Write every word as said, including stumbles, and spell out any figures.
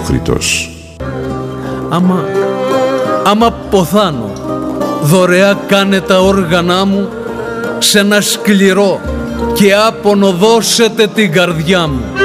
ανενόχλητος. Άμα, άμα ποθάνω, δωρεά κάνε τα όργανά μου, σε ένα σκληρό και άπονο δώσετε την καρδιά μου.